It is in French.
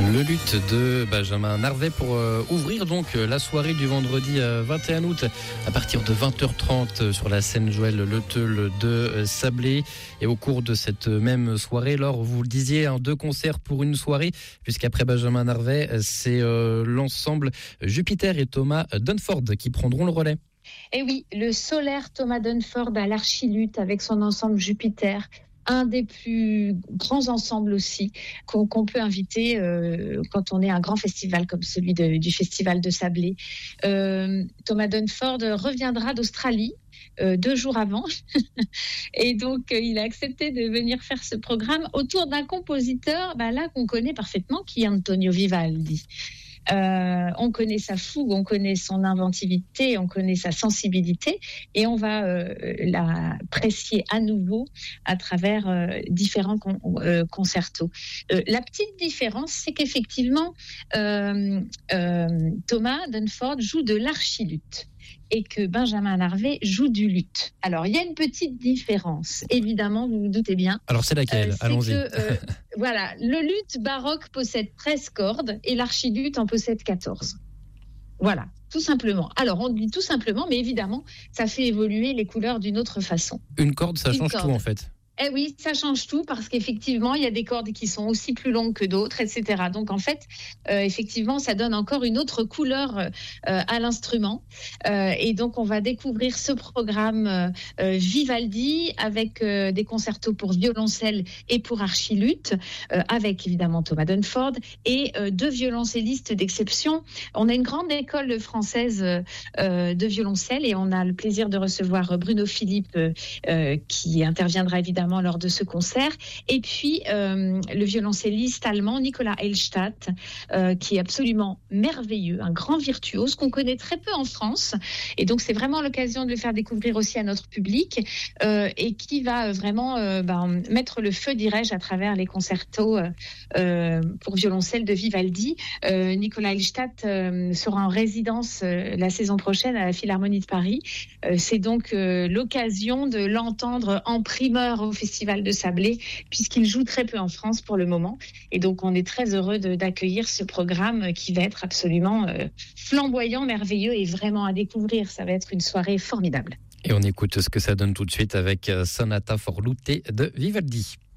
Le luth de Benjamin Narvet pour ouvrir donc la soirée du vendredi 21 août à partir de 20h30 sur la scène Joël Le Teul de Sablé. Et au cours de cette même soirée, Laure, vous le disiez, 2 concerts pour une soirée, puisqu'après Benjamin Narvet, c'est l'ensemble Jupiter et Thomas Dunford qui prendront le relais. Et oui, le solaire Thomas Dunford à l'archiluth avec son ensemble Jupiter. Un des plus grands ensembles aussi qu'on peut inviter quand on est à un grand festival comme celui du Festival de Sablé. Thomas Dunford reviendra d'Australie 2 jours avant et donc il a accepté de venir faire ce programme autour d'un compositeur là qu'on connaît parfaitement, qui est Antonio Vivaldi. On connaît sa fougue, on connaît son inventivité, on connaît sa sensibilité, et on va l'apprécier à nouveau à travers différents concertos. La petite différence, c'est qu'effectivement, Thomas Dunford joue de l'archiluth et que Benjamin Narvet joue du luth. Alors, il y a une petite différence, évidemment, vous vous doutez bien. Alors, c'est laquelle ? Allons-y. Voilà, le luth baroque possède 13 cordes et l'archiluth en possède 14. Voilà, tout simplement. Alors, on dit tout simplement, mais évidemment, ça fait évoluer les couleurs d'une autre façon. Une corde, ça change tout, en fait. Eh oui, ça change tout parce qu'effectivement, il y a des cordes qui sont aussi plus longues que d'autres, etc. Donc, en fait, effectivement, ça donne encore une autre couleur à l'instrument. Et donc, on va découvrir ce programme Vivaldi avec des concertos pour violoncelle et pour archiluth, avec évidemment Thomas Dunford et 2 violoncellistes d'exception. On a une grande école française de violoncelle et on a le plaisir de recevoir Bruno Philippe qui interviendra évidemment lors de ce concert, et puis le violoncelliste allemand Nicolas Eilstadt qui est absolument merveilleux, un grand virtuose qu'on connaît très peu en France, et donc c'est vraiment l'occasion de le faire découvrir aussi à notre public, et qui va vraiment mettre le feu, dirais-je, à travers les concertos pour violoncelle de Vivaldi. Nicolas Eilstadt sera en résidence la saison prochaine à la Philharmonie de Paris. C'est donc l'occasion de l'entendre en primeur au Festival de Sablé, puisqu'il joue très peu en France pour le moment. Et donc, on est très heureux d'accueillir ce programme qui va être absolument flamboyant, merveilleux et vraiment à découvrir. Ça va être une soirée formidable. Et on écoute ce que ça donne tout de suite avec Sonata for Luth de Vivaldi.